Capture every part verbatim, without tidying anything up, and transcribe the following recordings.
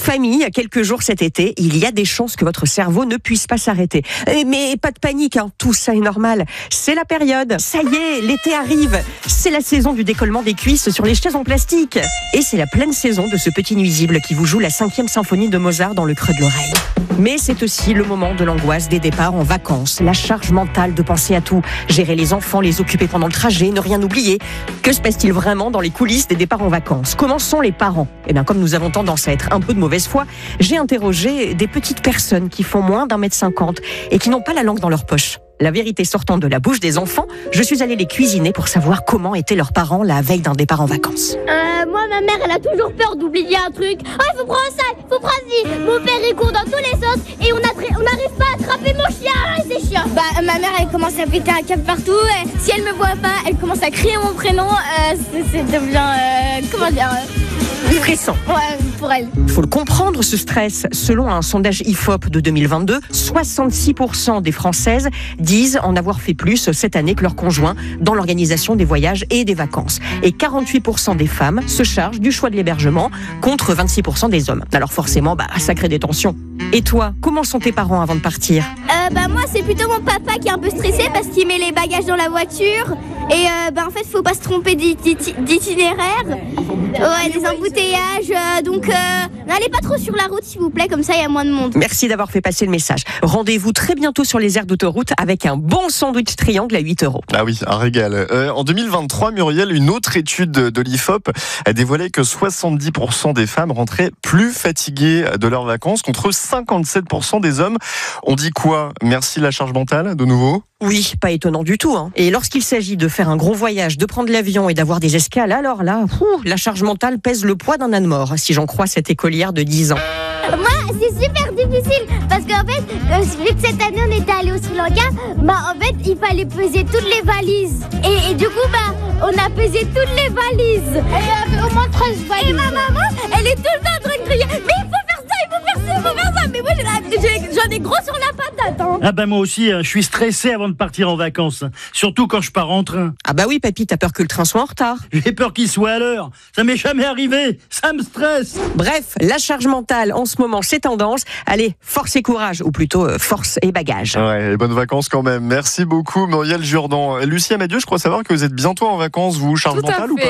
famille, quelques jours cet été, il y a des chances que votre cerveau ne puisse pas s'arrêter. Mais pas de panique, hein, tout ça est normal. C'est la période. Ça y est, l'été arrive. C'est la saison du décollement des cuisses sur les chaises en plastique. Et c'est la pleine saison de ce petit nuisible qui vous joue la cinquième symphonie de Mozart dans le creux de l'oreille. Mais c'est aussi le moment de l'angoisse des départs en vacances, la charge mentale de penser à tout, gérer les enfants, les occuper pendant le trajet, ne rien oublier. Que se passe-t-il vraiment dans les coulisses des départs en vacances ? Comment sont les parents ? Eh bien, comme nous avons tendance à être un peu de mauvaise foi, j'ai interrogé des petites personnes qui font moins d'un mètre cinquante et qui n'ont pas la langue dans leur poche. La vérité sortant de la bouche des enfants, je suis allée les cuisiner pour savoir comment étaient leurs parents la veille d'un départ en vacances. Euh, moi, ma mère, elle a toujours peur d'oublier un truc. Oh, il faut prendre ça, il faut prendre ci. Mon père, il court dans tous les sens et on n'arrive pas à attraper mon chien. C'est chiant. Bah, ma mère, elle commence à péter un câble partout. Et si elle me voit pas, elle commence à crier mon prénom. Euh, c'est devient, euh, comment dire euh... stressant. Ouais, pour elle. Il faut le comprendre, ce stress. Selon un sondage I F O P de deux mille vingt-deux, soixante-six pour cent des Françaises disent en avoir fait plus cette année que leur conjoint dans l'organisation des voyages et des vacances. Et quarante-huit pour cent des femmes se chargent du choix de l'hébergement contre vingt-six pour cent des hommes. Alors forcément, bah, ça crée des tensions. Et toi, comment sont tes parents avant de partir ? euh, bah, Moi, c'est plutôt mon papa qui est un peu stressé parce qu'il met les bagages dans la voiture. Et euh, bah, en fait, il ne faut pas se tromper d'itinéraire. Ouais, des embouteillages. Euh, donc, euh, n'allez pas trop sur la route, s'il vous plaît, comme ça, il y a moins de monde. Merci d'avoir fait passer le message. Rendez-vous très bientôt sur les aires d'autoroute avec un bon sandwich triangle à huit euros. Ah oui, un régal. Euh, en deux mille vingt-trois, Muriel, une autre étude de l'I F O P a dévoilé que soixante-dix pour cent des femmes rentraient plus fatiguées de leurs vacances contre cinquante-sept pour cent des hommes. On dit quoi ? Merci la charge mentale, de nouveau ? Oui, pas étonnant du tout. Hein. Et lorsqu'il s'agit de faire un gros voyage, de prendre l'avion et d'avoir des escales, alors là, ouh, la charge mentale pèse le poids d'un âne mort, si j'en crois cette écolière de dix ans. Moi, c'est super difficile parce qu'en fait, euh, vu que cette année on était allé au Sri Lanka, bah en fait, il fallait peser toutes les valises. Et, et du coup, bah, on a pesé toutes les valises. Et il y avait au moins treize valises. Et ma maman, elle est tout le temps en train de crier, mais il faut faire ça, il faut faire ça, il faut faire ça. Mais moi, j'ai la, j'ai, j'en ai gros sur la patate. Hein. Ah bah moi aussi, hein, je suis stressé avant de partir en vacances. Surtout quand je pars en train. Ah bah oui, papy, t'as peur que le train soit en retard. J'ai peur qu'il soit à l'heure. Ça m'est jamais arrivé. Ça me stresse. Bref, la charge mentale en ce moment, c'est tendance. Allez, force et courage, ou plutôt euh, force et bagage. Ouais, et bonnes vacances quand même. Merci beaucoup, Muriel Jourdan. Lucie Amadieu, je crois savoir que vous êtes bientôt en vacances, vous, charge Tout mentale ou pas ?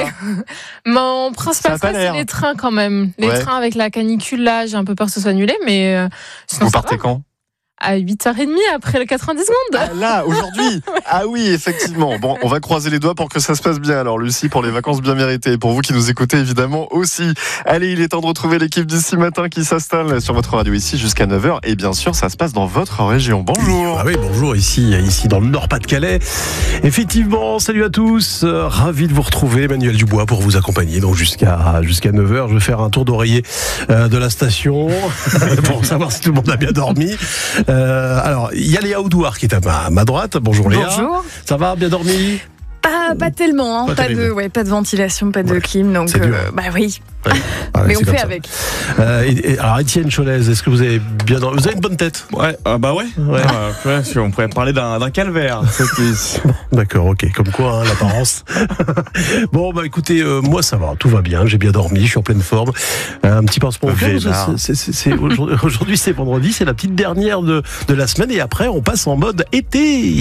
Mon principal stress, c'est les trains quand même. Les ouais. trains avec la canicule, là, j'ai un peu peur que ce soit annulé, mais euh, sinon, vous partez quand ? À huit heures trente après le quatre-vingt-dix secondes. Ah là, aujourd'hui. Ah oui, effectivement. Bon, on va croiser les doigts pour que ça se passe bien. Alors, Lucie, pour les vacances bien méritées. Pour vous qui nous écoutez, évidemment, aussi. Allez, il est temps de retrouver l'équipe d'ici matin qui s'installe sur votre radio ici jusqu'à neuf heures. Et bien sûr, ça se passe dans votre région. Bonjour. Ah oui, bonjour, ici, ici dans le Nord-Pas-de-Calais. Effectivement, salut à tous. Euh, ravi de vous retrouver. Emmanuel Dubois pour vous accompagner. Donc, jusqu'à, jusqu'à neuf heures, je vais faire un tour d'oreiller euh, de la station pour savoir si tout le monde a bien dormi. Euh, alors, il y a Léa Oudouard qui est à ma, à ma droite. Bonjour Léa. Bonjour. Ça va, bien dormi ? Pas, pas tellement, hein. pas, pas, de, ouais, pas de ventilation, pas de ouais. clim, donc c'est dur. Euh, bah oui. Ouais. Ah ouais, mais on fait ça. avec. Euh, et, et, alors Étienne Cholez, est-ce que vous avez bien dormi ? Vous avez une bonne tête ? Ouais, euh, bah ouais. ouais. Euh, ouais on pourrait parler d'un, d'un calvaire. D'accord, ok, comme quoi hein, l'apparence. Bon bah écoutez, euh, moi ça va, tout va bien, j'ai bien dormi, je suis en pleine forme. Euh, un petit pansement au cœur. C'est, c'est, c'est, aujourd'hui, aujourd'hui c'est vendredi, c'est la petite dernière de, de la semaine et après on passe en mode été.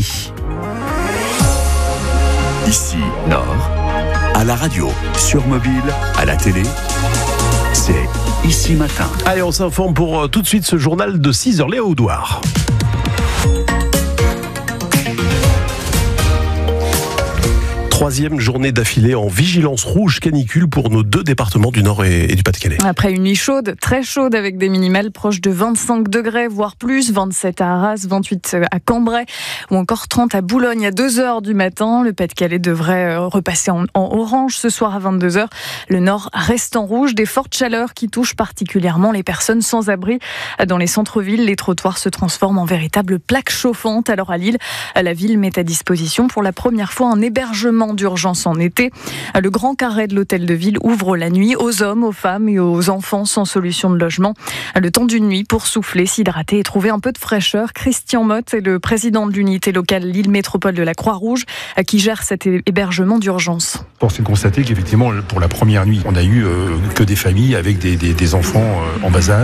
Ici, Nord, à la radio, sur mobile, à la télé, c'est Ici Matin. Allez, on s'informe pour euh, tout de suite ce journal de six heures, Léa Oudouard. Troisième journée d'affilée en vigilance rouge canicule pour nos deux départements du Nord et, et du Pas-de-Calais. Après une nuit chaude, très chaude avec des minimales proches de vingt-cinq degrés, voire plus, vingt-sept à Arras, vingt-huit à Cambrai ou encore trente à Boulogne à deux heures du matin. Le Pas-de-Calais devrait repasser en, en orange ce soir à vingt-deux heures. Le Nord reste en rouge, des fortes chaleurs qui touchent particulièrement les personnes sans abri. Dans les centres-villes, les trottoirs se transforment en véritables plaques chauffantes. Alors à Lille, la ville met à disposition pour la première fois un hébergement d'urgence en été. Le grand carré de l'hôtel de ville ouvre la nuit aux hommes, aux femmes et aux enfants sans solution de logement. Le temps d'une nuit pour souffler, s'hydrater et trouver un peu de fraîcheur. Christian Motte est le président de l'unité locale Lille Métropole de la Croix-Rouge qui gère cet hébergement d'urgence. Force est de constater qu'effectivement, pour la première nuit, on a eu euh, que des familles avec des, des, des enfants euh, en bas âge.